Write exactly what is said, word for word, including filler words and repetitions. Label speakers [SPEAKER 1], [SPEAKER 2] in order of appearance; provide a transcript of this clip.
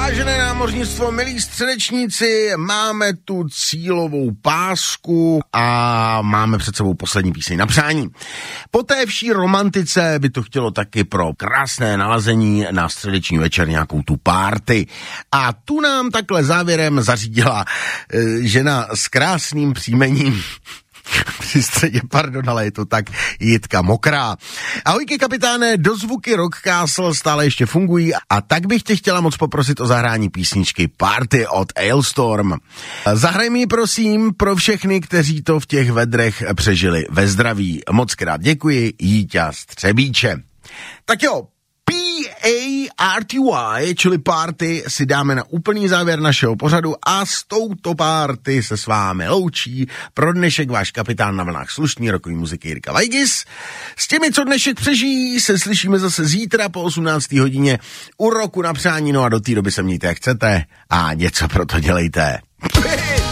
[SPEAKER 1] Vážené námořnictvo, milí středečníci, máme tu cílovou pásku a máme před sebou poslední píseň na přání. Po té vší romantice by to chtělo taky pro krásné nalazení na středeční večer nějakou tu party. A tu nám takhle závěrem zařídila e, žena s krásným příjmením. Při středě, pardon, ale je to tak, Jitka Mokrá. Ahojky kapitáne, dozvuky Rock Castle stále ještě fungují a tak bych tě chtěla moc poprosit o zahrání písničky Party od Ailstorm. Zahraj mi prosím pro všechny, kteří to v těch vedrech přežili ve zdraví. Moc krát děkuji, Jíťa Střebíče. Tak jo, P A R T Y, čili party, si dáme na úplný závěr našeho pořadu a s touto party se s vámi loučí pro dnešek váš kapitán na vlnách slušný rokový muziky Jirka Vajgis. S těmi, co dnešek přežijí, se slyšíme zase zítra po osmnácté hodině u Roku na přání, no a do té doby se mějte jak chcete a něco pro to dělejte.